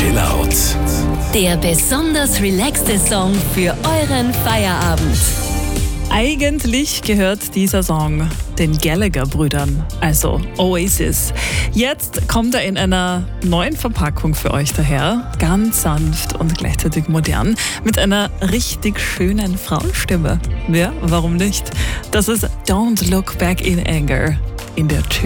Chill Out. Der besonders relaxte Song für euren Feierabend. Eigentlich gehört dieser Song den Gallagher-Brüdern, also Oasis. Jetzt kommt er in einer neuen Verpackung für euch daher, ganz sanft und gleichzeitig modern, mit einer richtig schönen Frauenstimme. Ja, warum nicht? Das ist Don't Look Back in Anger in der Chill